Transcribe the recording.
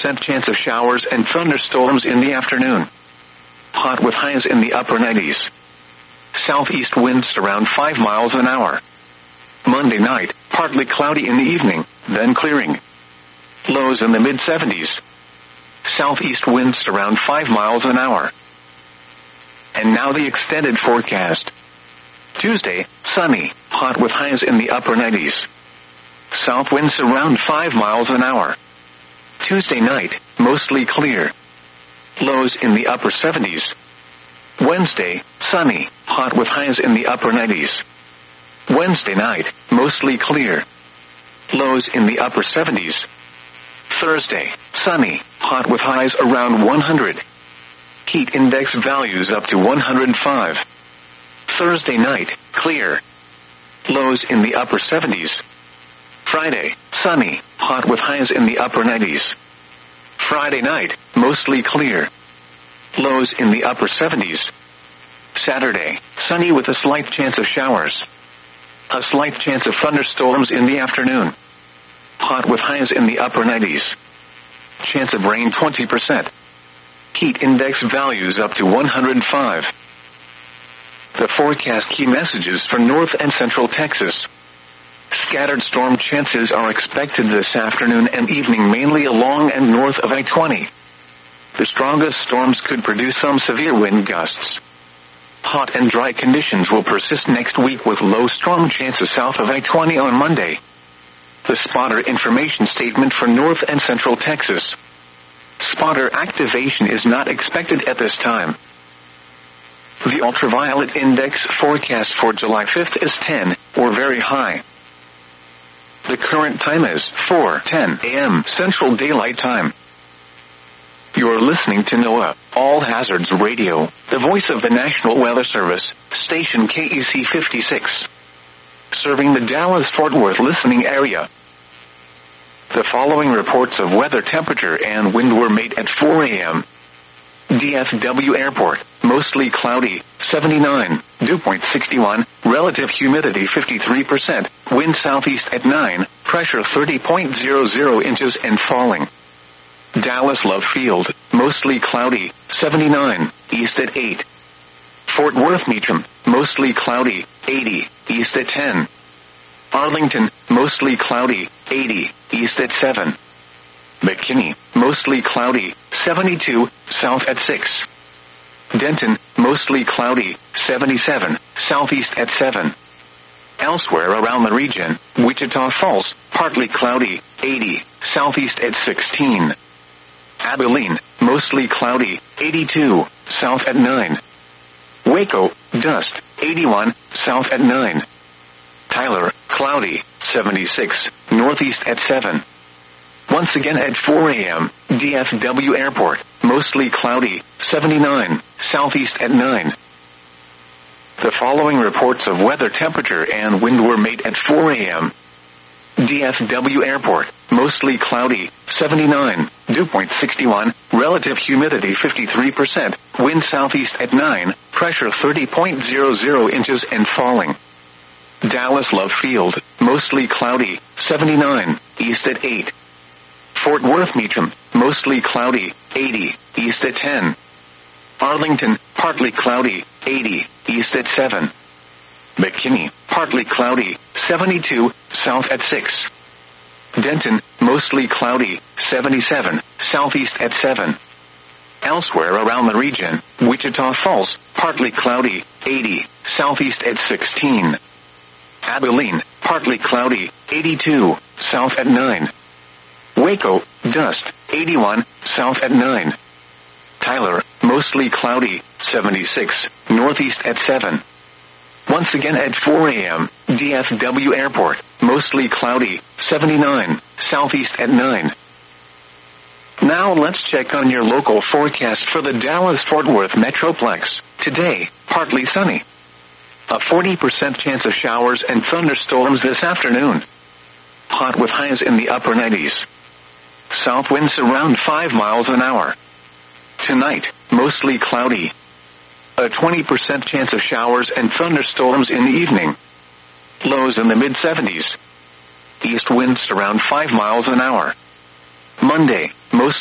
40% chance of showers and thunderstorms in the afternoon. Hot with highs in the upper 90s. Southeast winds around 5 miles an hour. Monday night, partly cloudy in the evening, then clearing. Lows in the mid-70s. Southeast winds around 5 miles an hour. And now the extended forecast. Tuesday, sunny, hot with highs in the upper 90s. South winds around 5 miles an hour. Tuesday night, mostly clear. Lows in the upper 70s. Wednesday, sunny, hot with highs in the upper 90s. Wednesday night, mostly clear. Lows in the upper 70s. Thursday, sunny, hot with highs around 100. Heat index values up to 105. Thursday night, clear. Lows in the upper 70s. Friday, sunny, hot with highs in the upper 90s. Friday night, mostly clear. Lows in the upper 70s. Saturday, sunny with a slight chance of showers. A slight chance of thunderstorms in the afternoon. Hot with highs in the upper 90s. Chance of rain 20%. Heat index values up to 105. The forecast key messages for North and Central Texas. Scattered storm chances are expected this afternoon and evening mainly along and north of I-20. The strongest storms could produce some severe wind gusts. Hot and dry conditions will persist next week with low storm chances south of I-20 on Monday. The spotter information statement for North and Central Texas. Spotter activation is not expected at this time. The ultraviolet index forecast for July 5th is 10, or very high. The current time is 4:10 a.m. Central Daylight Time. You're listening to NOAA, All Hazards Radio, the voice of the National Weather Service, station KEC 56. Serving the Dallas-Fort Worth listening area. The following reports of weather temperature and wind were made at 4 a.m. DFW Airport, mostly cloudy, 79, dew point 61, relative humidity 53%, wind southeast at 9, pressure 30.00 inches and falling. Dallas Love Field, mostly cloudy, 79, east at 8. Fort Worth Meacham, mostly cloudy, 80, east at 10. Arlington, mostly cloudy, 80, east at 7. McKinney, mostly cloudy, 72, south at 6. Denton, mostly cloudy, 77, southeast at 7. Elsewhere around the region, Wichita Falls, partly cloudy, 80, southeast at 16. Abilene, mostly cloudy, 82, south at 9. Waco, dust, 81, south at 9. Tyler, cloudy, 76, northeast at 7. Once again at 4 a.m., DFW Airport, mostly cloudy, 79, southeast at 9. The following reports of weather temperature and wind were made at 4 a.m. DFW Airport, mostly cloudy, 79, dew point 61, relative humidity 53%, wind southeast at 9, pressure 30.00 inches and falling. Dallas Love Field, mostly cloudy, 79, east at 8. Fort Worth Meacham, mostly cloudy, 80, east at 10. Arlington, partly cloudy, 80, east at 7. McKinney, partly cloudy, 72, south at 6. Denton, mostly cloudy, 77, southeast at 7. Elsewhere around the region, Wichita Falls, partly cloudy, 80, southeast at 16. Abilene, partly cloudy, 82, south at 9. Waco, dust, 81, south at 9. Tyler, mostly cloudy, 76, northeast at 7. Once again at 4 a.m., DFW Airport, mostly cloudy, 79, southeast at 9. Now let's check on your local forecast for the Dallas-Fort Worth Metroplex. Today, partly sunny. A 40% chance of showers and thunderstorms this afternoon. Hot with highs in the upper 90s. South winds around 5 miles an hour. Tonight, mostly cloudy. A 20% chance of showers and thunderstorms in the evening. Lows in the mid-70s. East winds around 5 miles an hour. Monday, most